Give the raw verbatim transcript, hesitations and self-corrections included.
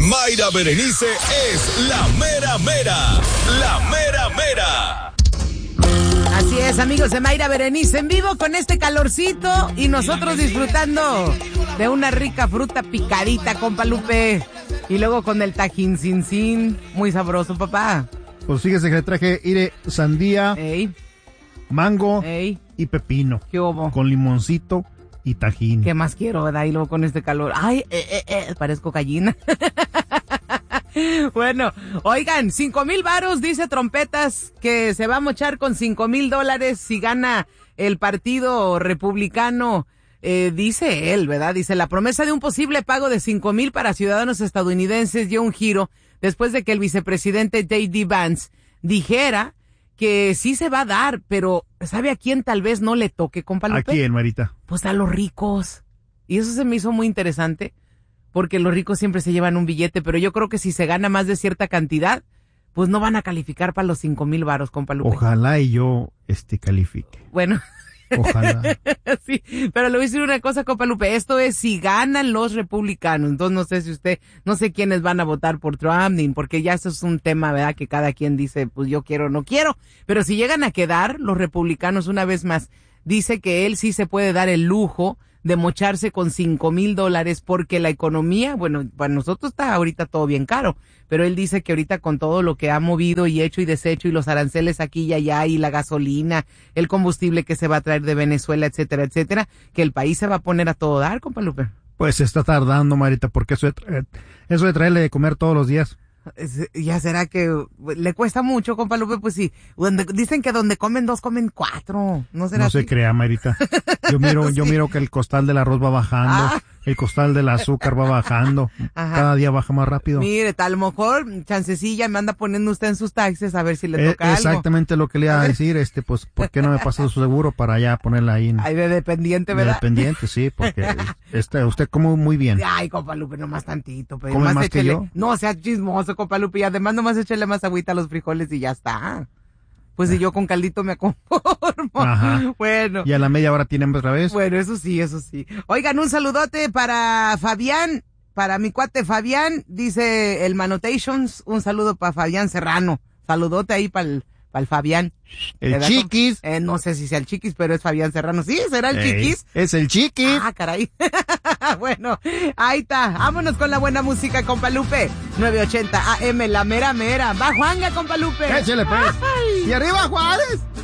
Mayra Berenice es la mera mera, la mera mera. Así es, amigos de Mayra Berenice en vivo con este calorcito y nosotros disfrutando de una rica fruta picadita, compa Lupe. Y luego con el tajín sin sin, muy sabroso, papá. Pues fíjese que le traje, iré, sandía, Ey. mango Ey. y pepino. ¿Qué hubo? Con limoncito y tajín. ¿Qué más quiero, verdad? Y luego con este calor. Ay, eh, eh, eh, parezco gallina. Bueno, oigan, cinco mil varos, dice Trompetas, que se va a mochar con cinco mil dólares si gana el partido republicano. Eh, dice él, ¿verdad? Dice, la promesa de un posible pago de cinco mil para ciudadanos estadounidenses dio un giro después de que el vicepresidente J D Vance dijera que sí se va a dar, pero ¿sabe a quién tal vez no le toque, compa Lupe? ¿A quién, Marita? Pues a los ricos. Y eso se me hizo muy interesante, porque los ricos siempre se llevan un billete, pero yo creo que si se gana más de cierta cantidad, pues no van a calificar para los cinco mil varos, compa Lupe. Ojalá y yo este califique. Bueno. Ojalá. Sí, pero le voy a decir una cosa, compa Lupe, esto es si ganan los republicanos, entonces no sé si usted, no sé quiénes van a votar por Trump, ni porque ya eso es un tema, ¿verdad? Que cada quien dice, pues yo quiero o no quiero, pero si llegan a quedar los republicanos una vez más, dice que él sí se puede dar el lujo de mocharse con cinco mil dólares porque la economía, bueno, para nosotros está ahorita todo bien caro, pero él dice que ahorita con todo lo que ha movido y hecho y deshecho y los aranceles aquí y allá y la gasolina, el combustible que se va a traer de Venezuela, etcétera, etcétera, que el país se va a poner a todo dar, compa Lupe. Pues se está tardando, Marita, porque eso de, traer, eso de traerle de comer todos los días. Ya será que le cuesta mucho, compa Lupe, pues sí. Donde, dicen que donde comen dos, comen cuatro. ¿No será No así? se crea, Marita. Yo miro, sí. yo miro que el costal del arroz va bajando, ah. el costal del azúcar va bajando. Ajá. Cada día baja más rápido. Mire, a lo mejor, chancecilla, me anda poniendo usted en sus taxes a ver si le toca eh, algo. Exactamente lo que le iba a decir, este, pues, ¿por qué no me pasa su seguro para ya ponerla ahí? En, Ay, de dependiente, ¿verdad? De dependiente, sí, porque este, usted come muy bien. Ay, compa Lupe, nomás tantito. Pero ¿Come más más échele, que yo? No, sea chismoso, compa Lupe, y además nomás échale más agüita a los frijoles y ya está. Pues si yo con caldito me conformo. Ajá. Bueno. Y a la media hora tienen otra vez. Bueno, eso sí, eso sí. Oigan, un saludote para Fabián, para mi cuate Fabián, dice el Manotations, un saludo para Fabián Serrano. Saludote ahí para el, para el Fabián. El Chiquis. Eh, no sé si sea el Chiquis, pero es Fabián Serrano. Sí, será el Ey, Chiquis. Es el Chiquis. Ah, caray. Bueno, ahí está. Vámonos con la buena música, compa Lupe. nueve ochenta A M, la mera mera. Va Juanga, compa Lupe. Échale, pues. Ay. Y arriba, Juárez.